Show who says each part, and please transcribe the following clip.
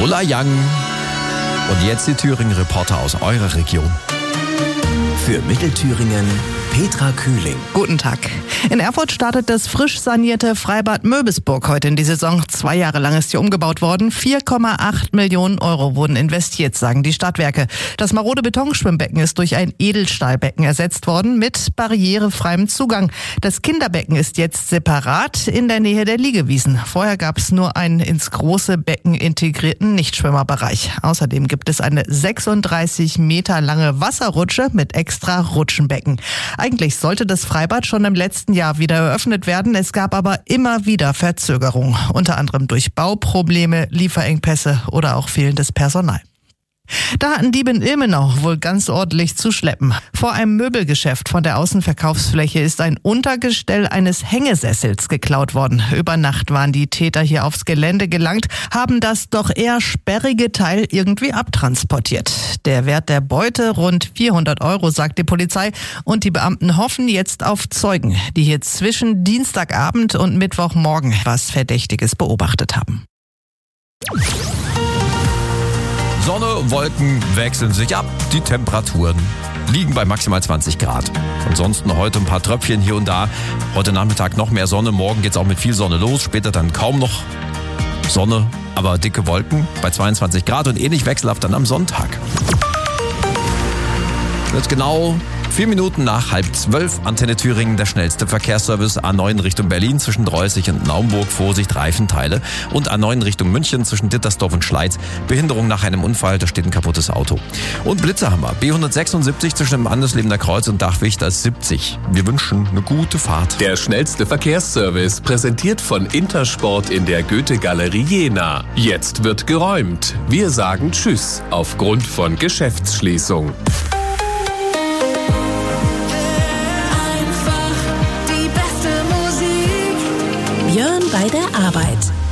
Speaker 1: Lola Young. Und jetzt die Thüringen-Reporter aus eurer Region.
Speaker 2: Für Mittelthüringen Petra Kühling.
Speaker 3: Guten Tag. In Erfurt startet das frisch sanierte Freibad Möbisburg heute in die Saison. 2 Jahre lang ist hier umgebaut worden. 4,8 Millionen Euro wurden investiert, sagen die Stadtwerke. Das marode Betonschwimmbecken ist durch ein Edelstahlbecken ersetzt worden mit barrierefreiem Zugang. Das Kinderbecken ist jetzt separat in der Nähe der Liegewiesen. Vorher gab es nur einen ins große Becken integrierten Nichtschwimmerbereich. Außerdem gibt es eine 36 Meter lange Wasserrutsche mit extra Rutschenbecken. Eigentlich sollte das Freibad schon im letzten Jahr wieder eröffnet werden. Es gab aber immer wieder Verzögerungen, unter anderem durch Bauprobleme, Lieferengpässe oder auch fehlendes Personal. Da hatten Diebe in Ilmenau wohl ganz ordentlich zu schleppen. Vor einem Möbelgeschäft von der Außenverkaufsfläche ist ein Untergestell eines Hängesessels geklaut worden. Über Nacht waren die Täter hier aufs Gelände gelangt, haben das doch eher sperrige Teil irgendwie abtransportiert. Der Wert der Beute rund 400 Euro, sagt die Polizei. Und die Beamten hoffen jetzt auf Zeugen, die hier zwischen Dienstagabend und Mittwochmorgen was Verdächtiges beobachtet haben.
Speaker 1: Sonne, Wolken wechseln sich ab, die Temperaturen liegen bei maximal 20 Grad. Ansonsten heute ein paar Tröpfchen hier und da. Heute Nachmittag noch mehr Sonne, morgen geht's auch mit viel Sonne los, später dann kaum noch Sonne, aber dicke Wolken bei 22 Grad und ähnlich wechselhaft dann am Sonntag. Jetzt genau 4 Minuten nach 11:30, Antenne Thüringen, der schnellste Verkehrsservice. A9 Richtung Berlin zwischen Dreußig und Naumburg, Vorsicht, Reifenteile. Und A9 Richtung München zwischen Dittersdorf und Schleiz, Behinderung nach einem Unfall, da steht ein kaputtes Auto. Und Blitze haben wir, B176 zwischen dem Anderslebener Kreuz und Dachwichter 70. Wir wünschen eine gute Fahrt.
Speaker 4: Der schnellste Verkehrsservice, präsentiert von Intersport in der Goethe-Galerie Jena. Jetzt wird geräumt. Wir sagen Tschüss aufgrund von Geschäftsschließung.
Speaker 5: Björn bei der Arbeit.